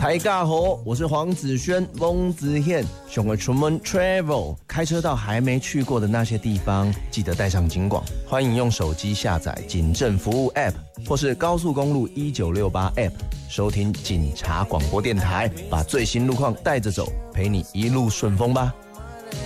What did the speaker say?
大家好，我是黄子轩、翁子宪，想要出门 travel， 开车到还没去过的那些地方，记得带上警广。欢迎用手机下载警政服务 App， 或是高速公路1968 App， 收听警察广播电台，把最新路况带着走，陪你一路顺风吧。